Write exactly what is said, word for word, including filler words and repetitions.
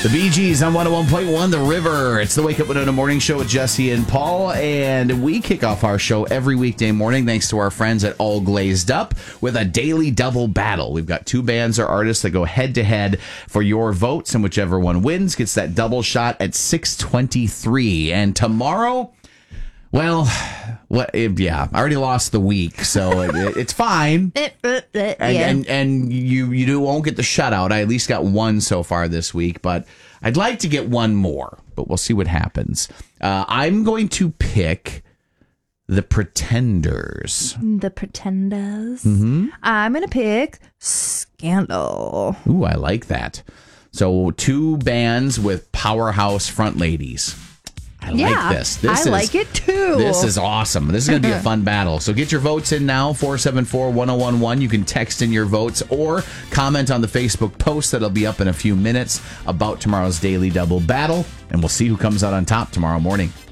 The Bee Gees on one oh one point one The River. It's the Wake Up Winona Morning Show with Jesse and Paul, and we kick off our show every weekday morning thanks to our friends at All Glazed Up with a daily double battle. We've got two bands or artists that go head-to-head for your votes, and whichever one wins gets that double shot at six twenty-three. And tomorrow... Well, what? Yeah, I already lost the week, so it, it's fine. and, and and you you do won't get the shutout. I at least got one so far this week, but I'd like to get one more. But we'll see what happens. Uh, I'm going to pick the Pretenders. The Pretenders. Mm-hmm. I'm going to pick Scandal. Ooh, I like that. So two bands with powerhouse front ladies. I yeah, like this. This I is, like it too. This is awesome. This is going to be a fun battle. So get your votes in now, four seven four, one oh one one. You can text in your votes or comment on the Facebook post that'll be up in a few minutes about tomorrow's Daily Double Battle, and we'll see who comes out on top tomorrow morning.